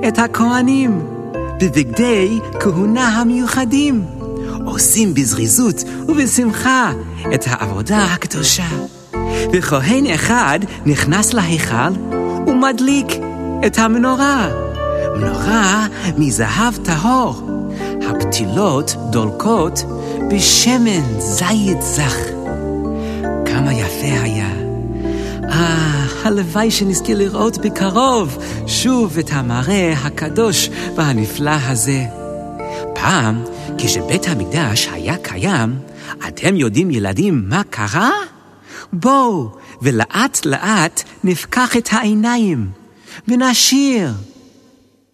את הכהנים בבגדי כהונה המיוחדים, עושים בזריזות ובשמחה את העבודה הקדושה. וכהן אחד נכנס להיכל ומדליק את המנורה, מנורה מזהב טהור, הפתילות דולקות בשמן זית זך. כמה יפה היה. הלוואי שנזכה לראות בקרוב שוב את המראה הקדוש והנפלא הזה. פעם, כשבית המקדש היה קיים, אתם יודעים ילדים מה קרה? בואו ולאט לאט נפקח את העיניים ונשיר.